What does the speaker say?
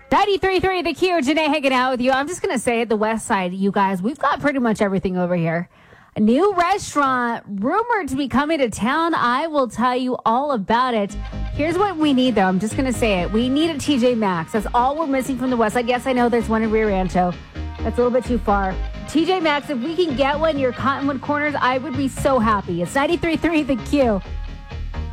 93.3 The Q, Janae hanging out with you. I'm just going to say at the West Side, you guys, we've got pretty much everything over here. A new restaurant rumored to be coming to town. I will tell you all about it. Here's what we need, though. I'm just going to say it. We need a TJ Maxx. That's all we're missing from the West Side. Yes, I know there's one in Rio Rancho. That's a little bit too far. TJ Maxx, if we can get one near Cottonwood Corners, I would be so happy. It's 93.3 The Q.